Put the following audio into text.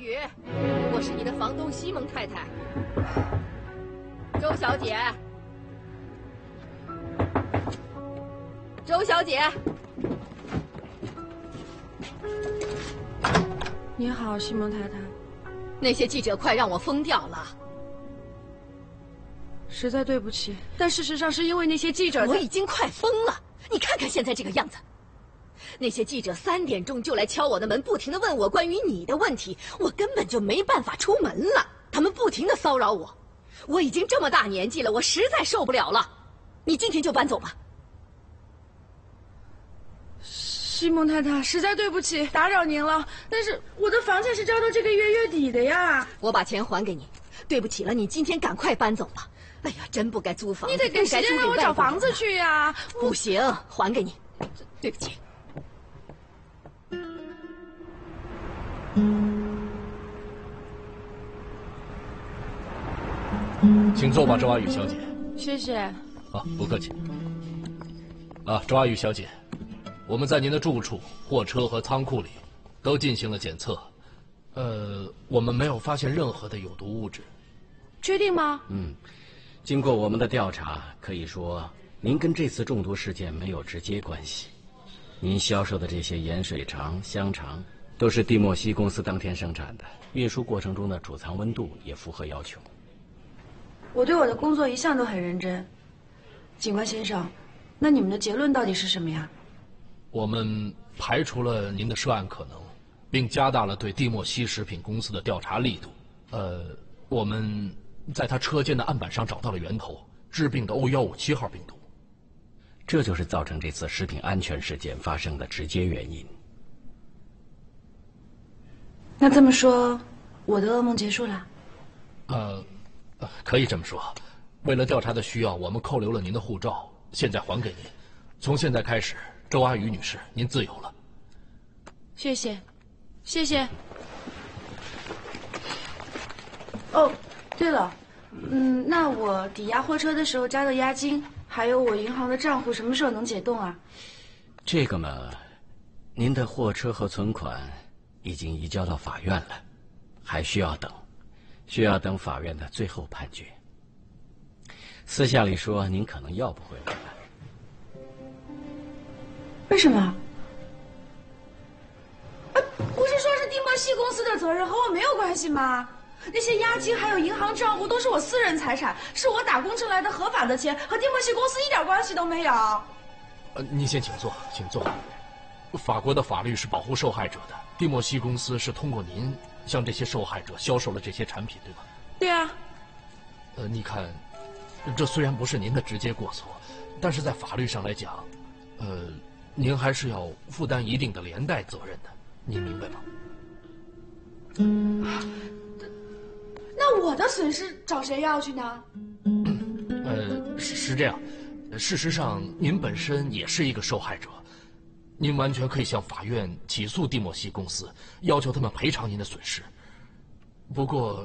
宇，我是你的房东西蒙太太。周小姐，周小姐。 你好，西蒙太太。 那些记者快让我疯掉了。 实在对不起，但事实上是因为那些记者， 我已经快疯了。你看看现在这个样子。那些记者3点钟就来敲我的门，不停地问我关于你的问题，我根本就没办法出门了。他们不停地骚扰我，我已经这么大年纪了，我实在受不了了。你今天就搬走吧。 西蒙太太，实在对不起，打扰您了。但是我的房钱是交到这个月月底的呀。 我把钱还给你。对不起了，你今天赶快搬走吧。哎呀，真不该租房子。 你得给时间让我找房子去呀。 不行，还给你。对不起。 请坐吧，周阿宇小姐。 谢谢。 啊，不客气。啊，周阿宇小姐，我们在您的住处、货车和仓库里都进行了检测，我们没有发现任何的有毒物质。 确定吗？ 经过我们的调查，可以说您跟这次中毒事件没有直接关系。您销售的这些盐水肠、香肠，都是蒂莫西公司当天生产的，运输过程中的储藏温度也符合要求。 我对我的工作一向都很认真。警官先生，那你们的结论到底是什么呀？ 我们排除了您的涉案可能，并加大了对蒂莫西食品公司的调查力度。我们在他车间的案板上找到了源头，致病的O157号病毒。 这就是造成这次食品安全事件发生的直接原因。 那这么说，我的噩梦结束了？ 可以这么说。为了调查的需要，我们扣留了您的护照，现在还给您。从现在开始，周阿宇女士，您自由了。 谢谢，谢谢。哦，对了，那我抵押货车的时候加的押金，还有我银行的账户，什么时候能解冻啊？ 这个嘛，您的货车和存款已经移交到法院了，还需要等法院的最后判决。私下里说，您可能要不回来了。 为什么？不是说是蒂莫西公司的责任，和我没有关系吗？那些押金还有银行账户都是我私人财产，是我打工挣来的合法的钱，和蒂莫西公司一点关系都没有。 您先请坐，请坐。法国的法律是保护受害者的，蒂莫西公司是通过您向这些受害者销售了这些产品，对吧？ 对啊。 你看，这虽然不是您的直接过错，但是在法律上来讲，您还是要负担一定的连带责任的，您明白吗？ 那我的损失找谁要去呢？ 是这样，事实上您本身也是一个受害者，您完全可以向法院起诉蒂莫西公司，要求他们赔偿您的损失。不过